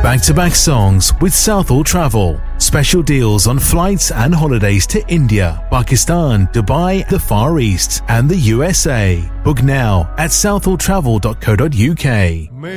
Back-to-back songs with Southall Travel. Special deals on flights and holidays to India, Pakistan, Dubai, the Far East and the USA. Book now at southalltravel.co.uk.